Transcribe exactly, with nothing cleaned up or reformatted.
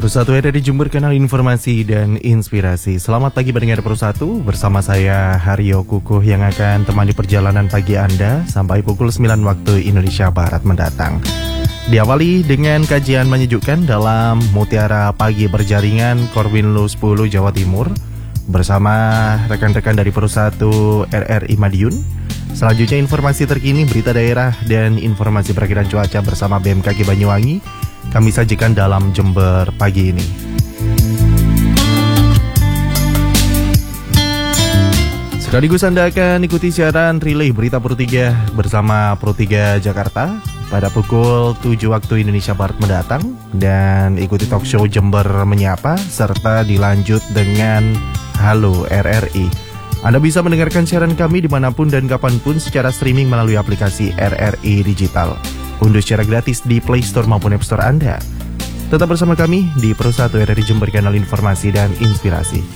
Persatu R R I Jember, kanal informasi dan inspirasi. Selamat pagi pendengar Persatu, bersama saya Haryo Kukuh yang akan temani perjalanan pagi Anda sampai pukul sembilan waktu Indonesia Barat mendatang. Diawali dengan kajian menyejukkan dalam Mutiara Pagi Berjaringan Korwinlu sepuluh Jawa Timur bersama rekan-rekan dari Persatu R R I Madiun. Selanjutnya informasi terkini, berita daerah dan informasi perakiraan cuaca bersama B M K G Banyuwangi kami sajikan dalam Jember pagi ini. Sekaligus Anda akan ikuti siaran relay berita Pro tiga bersama Pro tiga Jakarta pada pukul tujuh waktu Indonesia Barat mendatang. Dan ikuti talk show Jember Menyapa serta dilanjut dengan Halo R R I. Anda bisa mendengarkan siaran kami dimanapun dan kapanpun secara streaming melalui aplikasi R R I Digital. Unduh secara gratis di Play Store maupun App Store Anda. Tetap bersama kami di Persatu R R I Jember, kanal informasi dan inspirasi.